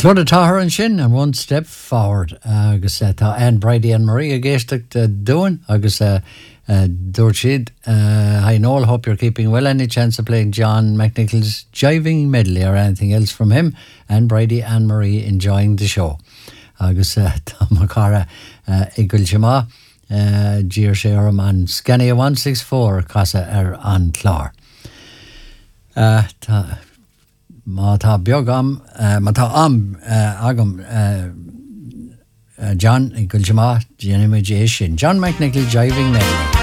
Slud atá an sin and one step forward agus tá Anne Brady and Maria géisteach doing agus dúirt siad hi Noel, hope you're keeping well. Any chance of playing John McNichol's Jiving Medley or anything else from him? Anne Brady and Marie enjoying the show. Agus tá macara igulchima Gir sé orm an Scania 164 casa an chlár. Má tá beag am má tá am agam John igulchima Jenny sin John McNichol Jiving Medley.